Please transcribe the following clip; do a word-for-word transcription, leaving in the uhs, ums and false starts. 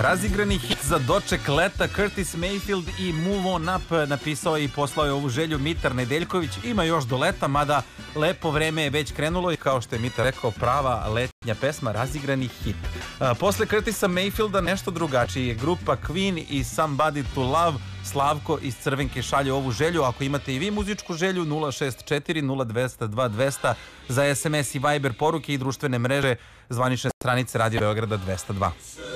Razigrani hit za doček leta, Curtis Mayfield i Move On Up napisao i poslao je ovu želju Mitar Nedeljković. Ima još do leta, mada lepo vreme je već krenulo i kao što je Mitar rekao, prava letnja pesma, razigrani hit. A, posle Curtisa Mayfielda nešto drugačije. Grupa Queen i Somebody to Love. Slavko iz Crvenke šalje ovu želju. Ako imate i vi muzičku želju, nula šest četiri nula dva zero dva dva zero za es em es i Viber poruke i društvene mreže zvanične stranice Radio Beograda dvesta dva.